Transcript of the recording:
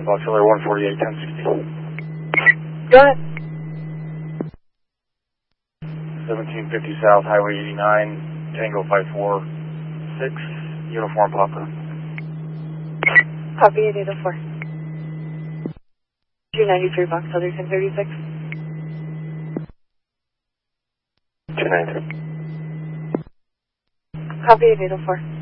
Auxiliary 148, 1060. Go ahead. 1750 South, Highway 89, Tango 546, Uniform Papa. Copy 8804. 293 Box Other 1036. 293. Copy 8804.